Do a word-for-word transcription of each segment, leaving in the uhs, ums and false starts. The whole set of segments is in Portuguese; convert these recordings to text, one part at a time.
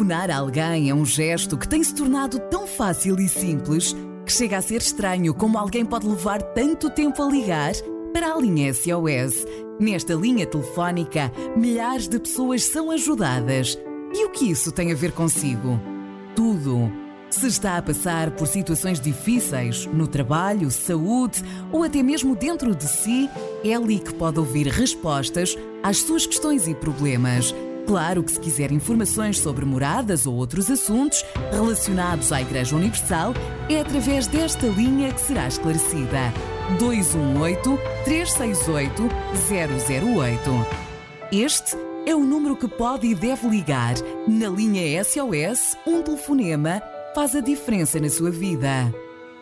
Telefonar a alguém é um gesto que tem se tornado tão fácil e simples que chega a ser estranho como alguém pode levar tanto tempo a ligar para a linha S O S. Nesta linha telefónica, milhares de pessoas são ajudadas. E o que isso tem a ver consigo? Tudo. Se está a passar por situações difíceis no trabalho, saúde ou até mesmo dentro de si, é ali que pode ouvir respostas às suas questões e problemas. Claro que se quiser informações sobre moradas ou outros assuntos relacionados à Igreja Universal, é através desta linha que será esclarecida. dois um oito, três seis oito, zero zero oito. Este é o número que pode e deve ligar. Na linha S O S, um telefonema faz a diferença na sua vida.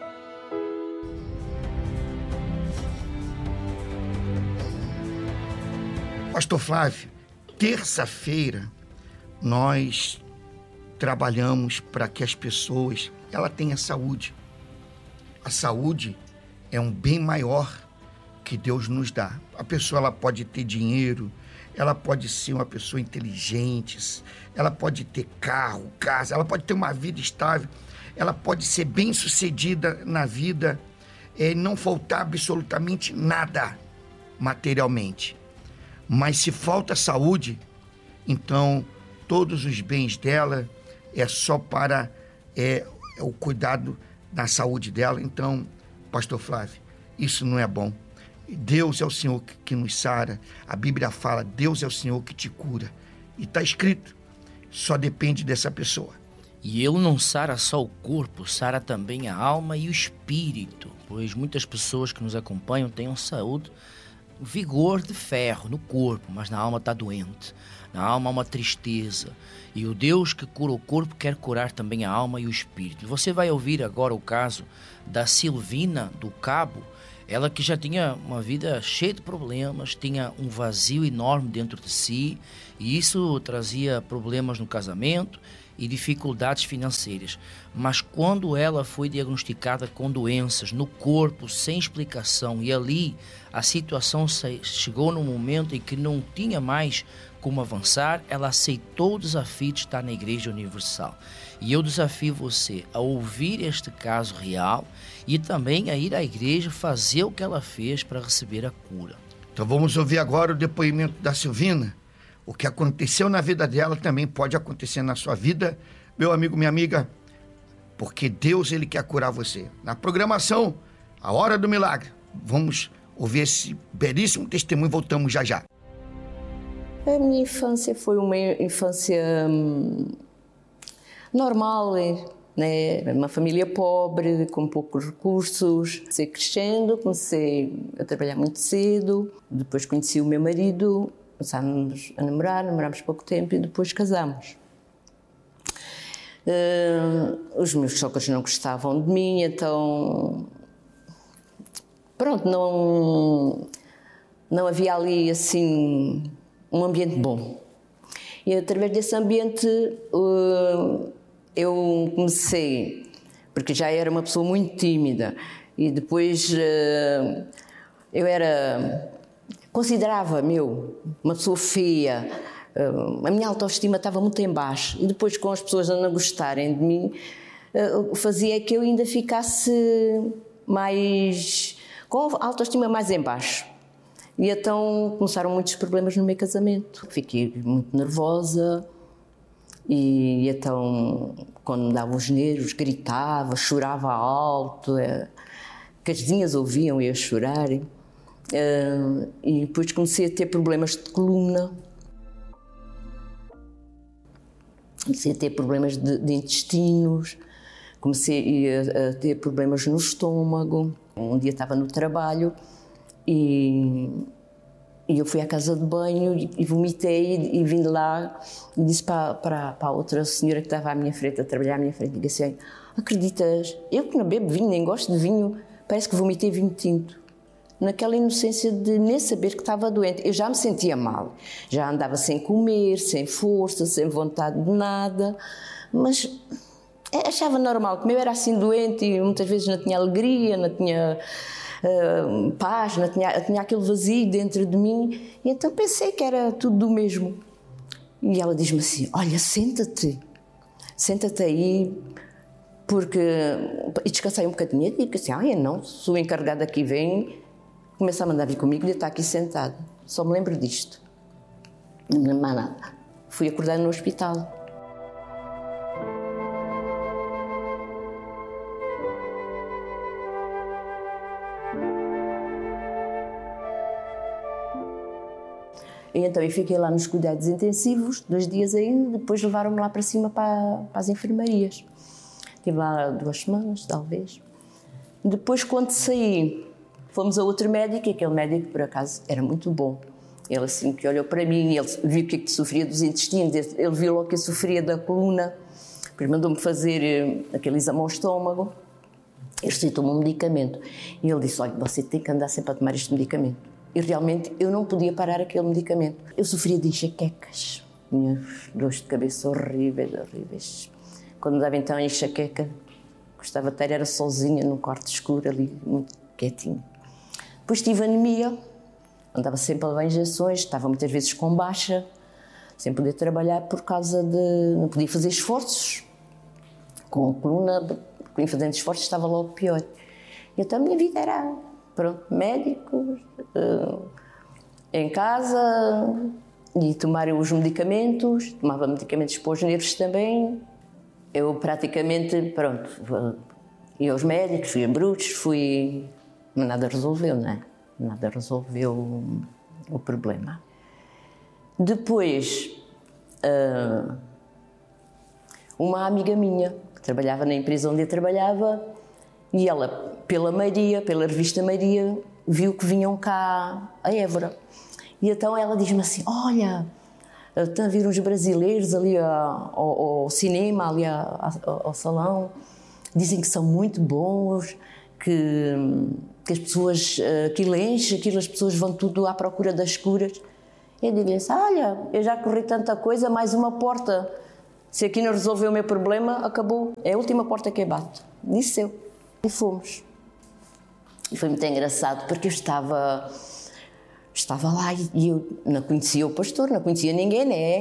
Pastor Flávio, terça-feira nós trabalhamos para que as pessoas ela tenham saúde. A saúde é um bem maior que Deus nos dá. A pessoa ela pode ter dinheiro, ela pode ser uma pessoa inteligente, ela pode ter carro, casa, ela pode ter uma vida estável, ela pode ser bem-sucedida na vida, é, não faltar absolutamente nada materialmente. Mas se falta saúde, então todos os bens dela é só para é, é o cuidado da saúde dela. Então, Pastor Flávio, isso não é bom. Deus é o Senhor que, que nos sara. A Bíblia fala, Deus é o Senhor que te cura. E está escrito, só depende dessa pessoa. E Ele não sara só o corpo, sara também a alma e o espírito, pois muitas pessoas que nos acompanham têm saúde, vigor de ferro no corpo, mas na alma está doente. Na alma há uma tristeza. E o Deus que cura o corpo quer curar também a alma e o espírito. Você vai ouvir agora o caso da Silvina do Cabo, ela que já tinha uma vida cheia de problemas, tinha um vazio enorme dentro de si, e isso trazia problemas no casamento e dificuldades financeiras. Mas quando ela foi diagnosticada com doenças no corpo sem explicação, e ali a situação chegou num momento em que não tinha mais como avançar, ela aceitou o desafio de estar na Igreja Universal. E eu desafio você a ouvir este caso real e também a ir à igreja fazer o que ela fez para receber a cura. Então vamos ouvir agora o depoimento da Silvina. O que aconteceu na vida dela também pode acontecer na sua vida, meu amigo, minha amiga, porque Deus, Ele quer curar você. Na programação, a Hora do Milagre. Vamos ouvir esse belíssimo testemunho e voltamos já já. A minha infância foi uma infância hum, normal, né? Uma família pobre, com poucos recursos. Comecei crescendo, comecei a trabalhar muito cedo, depois conheci o meu marido, começámos a namorar, namorámos pouco tempo e depois casámos. Uh, os meus sogros não gostavam de mim, então pronto, não, não havia ali assim um ambiente bom. E através desse ambiente uh, eu comecei, porque já era uma pessoa muito tímida, e depois uh, eu era, considerava-me eu uma pessoa feia, uh, a minha autoestima estava muito em baixo, e depois com as pessoas não gostarem de mim, uh, fazia que eu ainda ficasse mais, com a autoestima mais em baixo. E então começaram muitos problemas no meu casamento. Fiquei muito nervosa e então, quando me dava os nervos, gritava, chorava alto, é, que as vizinhas ouviam eu chorar. É, e depois comecei a ter problemas de coluna. Comecei a ter problemas de, de intestinos, comecei a, a ter problemas no estômago. Um dia estava no trabalho E, e eu fui à casa de banho e, e vomitei e, e vim de lá e disse para, para, para a outra senhora que estava à minha frente, a trabalhar à minha frente, e disse assim, acreditas, eu que não bebo vinho, nem gosto de vinho, parece que vomitei vinho tinto. Naquela inocência de nem saber que estava doente. Eu já me sentia mal, já andava sem comer, sem força, sem vontade de nada, mas achava normal, como eu era assim doente e muitas vezes não tinha alegria, não tinha Uh, paz, não tinha, tinha aquele vazio dentro de mim, e então pensei que era tudo do mesmo. E ela diz-me assim, olha, senta-te. senta-te aí, porque... E descansei um bocadinho e digo assim, ah, não, se o encarregado aqui vem, começa a mandar vir comigo e está aqui sentado. Só me lembro disto. Não me lembro mais nada. Fui acordar no hospital. E então eu fiquei lá nos cuidados intensivos, dois dias ainda, depois levaram-me lá para cima para, para as enfermarias. Estive lá duas semanas, talvez. Depois, quando saí, fomos a outro médico, e aquele médico, por acaso, era muito bom. Ele assim que olhou para mim, ele viu que eu sofria dos intestinos, ele viu logo que eu sofria da coluna, depois mandou-me fazer aquele exame ao estômago, ele receitou-me um medicamento. E ele disse, olha, você tem que andar sempre a tomar este medicamento. E realmente eu não podia parar aquele medicamento. Eu sofria de enxaquecas, tinha dores de cabeça horríveis, horríveis. Quando me dava então a enxaqueca, gostava de ter, era sozinha num quarto escuro ali, muito quietinho. Depois tive anemia, andava sempre a levar injeções, estava muitas vezes com baixa, sem poder trabalhar por causa de... não podia fazer esforços. Com a coluna, com fazendo esforços, estava logo pior. E então a minha vida era... Pronto, médicos, uh, em casa, e tomar os medicamentos, tomava medicamentos para os nervos também. Eu praticamente, pronto, ia aos médicos, fui a brutos, fui... Mas nada resolveu, não é? Nada resolveu o, o problema. Depois, uh, uma amiga minha, que trabalhava na empresa onde eu trabalhava, e ela, pela Maria, pela revista Maria, viu que vinham cá a Évora. E então ela diz-me assim, olha, estão a vir uns brasileiros ali ao, ao cinema, ali ao, ao salão, dizem que são muito bons, que, que as pessoas, aquilo enche, aquilo as pessoas vão tudo à procura das curas. Eu digo-lhe assim, olha, eu já corri tanta coisa, mais uma porta. Se aqui não resolveu o meu problema, acabou. É a última porta que eu bato. Disse eu. E fomos. E foi muito engraçado, porque eu estava, estava lá e eu não conhecia o pastor, não conhecia ninguém, né?